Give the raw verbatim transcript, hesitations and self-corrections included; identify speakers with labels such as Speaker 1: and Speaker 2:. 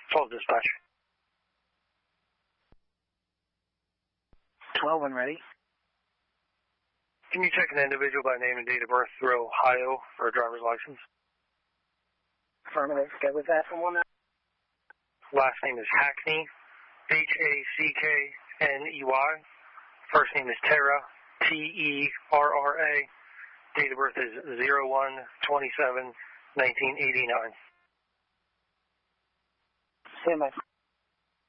Speaker 1: twelve dispatch.
Speaker 2: twelve when ready.
Speaker 1: Can you check an individual by name and date of birth through Ohio for a driver's license?
Speaker 2: Affirmative. Go with that for one now.
Speaker 1: Last name is Hackney, H A C K N E Y. First name is Terra, T E R R A. Date of birth is zero one twenty-seven nineteen eighty-nine.
Speaker 2: Stand by